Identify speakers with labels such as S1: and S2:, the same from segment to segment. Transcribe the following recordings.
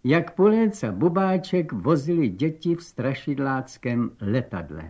S1: jak Pulec a Bubáček vozili děti v strašidláckém letadle.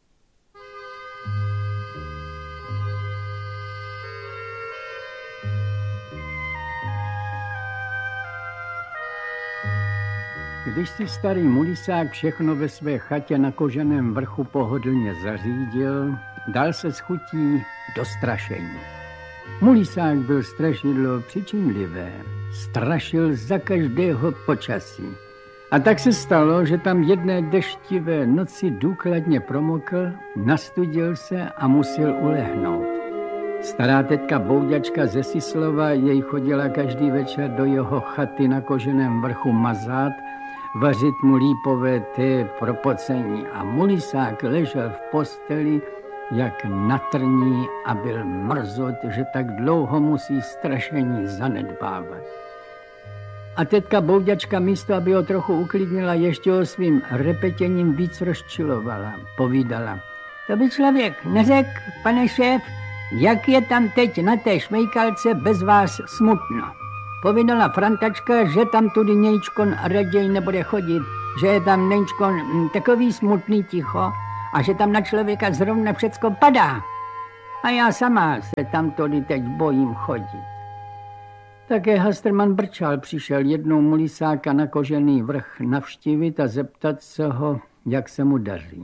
S1: Když si starý Mulisák všechno ve své chatě na Koženém vrchu pohodlně zařídil, dal se s chutí do strašení. Mulisák byl strašidlo přičinlivé, strašil za každého počasí. A tak se stalo, že tam jedné deštivé noci důkladně promokl, nastudil se a musel ulehnout. Stará tetka Bouďačka ze Sislova jej chodila každý večer do jeho chaty na Koženém vrchu mazat, vařit mu lípové té pro pocení a Mulisák ležel v posteli jak na trní a byl mrzut, že tak dlouho musí strašení zanedbávat. A tetka Bouďačka místo, aby ho trochu uklidnila, ještě ho svým repetěním víc rozčilovala. Povídala: to by člověk neřekl, pane šéf, jak je tam teď na té šmejkalce bez vás smutno. Povídala Frantačka, že tam tudy nějčkon raději nebude chodit, že je tam nějčkon takový smutný ticho a že tam na člověka zrovna všecko padá. A já sama se tam tudy teď bojím chodit. Také Hasterman Brčál přišel jednou Mulisáka na Kožený vrch navštívit a zeptat se ho, jak se mu daří.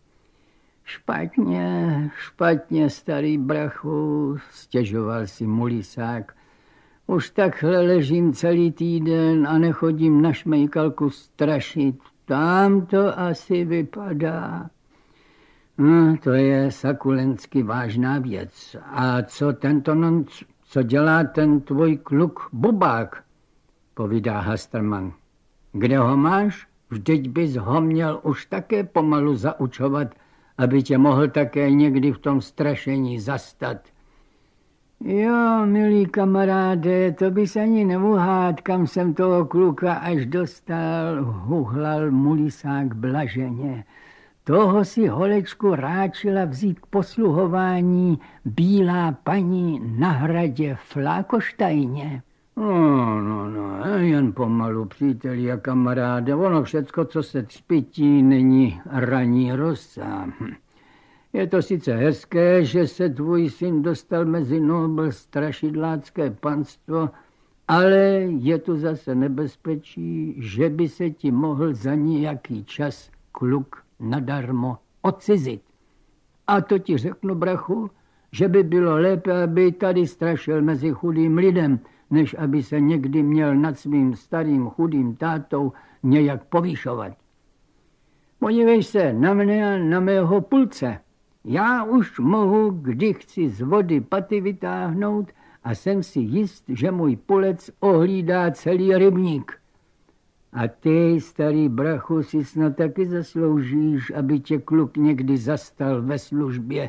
S1: Špatně, starý brachu, stěžoval si Mulisák. Už takhle ležím celý týden a nechodím na šmejkalku strašit. Tam to asi vypadá. No, to je sakulensky vážná věc. A co dělá ten tvůj kluk Bubák? Povídá Hasterman. Kde ho máš? Vždyť bys ho měl už také pomalu zaučovat, aby tě mohl také někdy v tom strašení zastat. Jo, milý kamaráde, to bys ani neuhád, kam jsem toho kluka až dostal, huhlal Mulisák blaženě. Toho si holečku ráčila vzít k posluhování bílá paní na hradě Flákoštajně. No, jen pomalu, příteli a kamaráde, ono všecko, co se třpití, není raní rosa. Je to sice hezké, že se tvůj syn dostal mezi nobl strašidlácké panstvo, ale je tu zase nebezpečí, že by se ti mohl za nějaký čas kluk nadarmo odcizit. A to ti řeknu, brachu, že by bylo lépe, aby tady strašil mezi chudým lidem, než aby se někdy měl nad svým starým chudým tátou nějak povýšovat. Podívej se na mne a na mého Pulce. Já už mohu, kdy chci z vody paty vytáhnout a jsem si jist, že můj Pulec ohlídá celý rybník. A ty, starý brachu, si snad taky zasloužíš, aby tě kluk někdy zastal ve službě.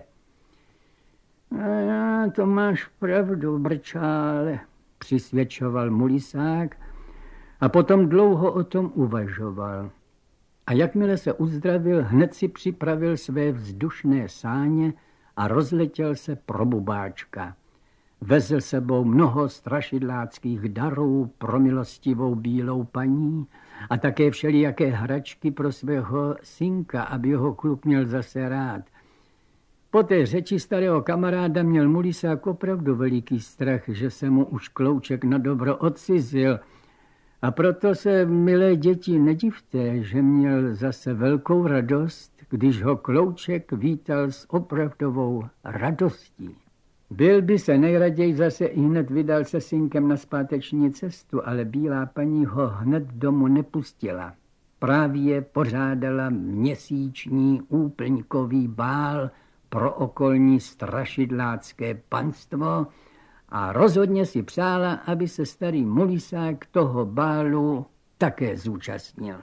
S1: A to máš pravdu, Brčále, přisvědčoval Mulisák a potom dlouho o tom uvažoval. A jakmile se uzdravil, hned si připravil své vzdušné sáně a rozletěl se pro Bubáčka. Vezl sebou mnoho strašidláckých darů pro milostivou bílou paní a také všelijaké hračky pro svého synka, aby ho kluk měl zase rád. Po té řeči starého kamaráda měl Mulisák opravdu veliký strach, že se mu už klouček na dobro odcizil. A proto se, milé děti, nedivte, že měl zase velkou radost, když ho klouček vítal s opravdovou radostí. Byl by se nejraději zase i hned vydal se synkem na zpáteční cestu, ale bílá paní ho hned domů nepustila. Právě pořádala měsíční úplňkový bál pro okolní strašidlácké panstvo a rozhodně si přála, aby se starý Mulisák toho bálu také zúčastnil.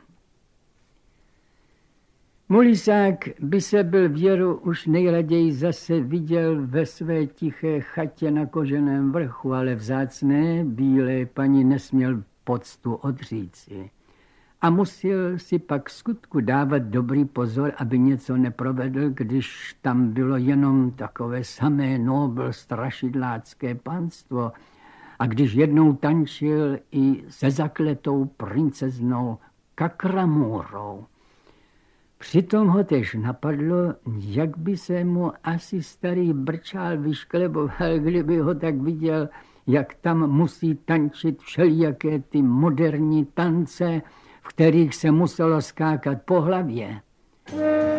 S1: Mulisák by se byl věru už nejraději zase viděl ve své tiché chatě na Koženém vrchu, ale vzácné bílé paní nesměl poctu odříci. A musel si pak skutku dávat dobrý pozor, aby něco neprovedl, když tam bylo jenom takové samé nobl strašidlácké panstvo a když jednou tančil i se zakletou princeznou Kakramůrou. Přitom ho tež napadlo, jak by se mu asi starý brčál vyškleboval, kdyby ho tak viděl, jak tam musí tančit všelijaké ty moderní tance, v kterých se muselo skákat po hlavě.